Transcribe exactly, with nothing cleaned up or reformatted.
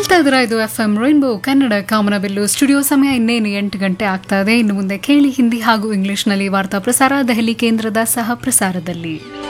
ಕೇಳ್ತಾ ಇದ್ರ ಇದು ಎಫ್ ಎಂ ರೈನ್ಬೋ ಕನ್ನಡ ಕಾಮನಬಿಲ್ಲು ಸ್ಟುಡಿಯೋ ಸಮಯ ಇನ್ನೇನು ಎಂಟು ಗಂಟೆ ಆಗ್ತಾ ಇದೆ. ಇನ್ನು ಮುಂದೆ ಕೇಳಿ ಹಿಂದಿ ಹಾಗೂ ಇಂಗ್ಲಿಷ್ನಲ್ಲಿ ವಾರ್ತಾ ಪ್ರಸಾರ ದೆಹಲಿ ಕೇಂದ್ರದ ಸಹ ಪ್ರಸಾರದಲ್ಲಿ.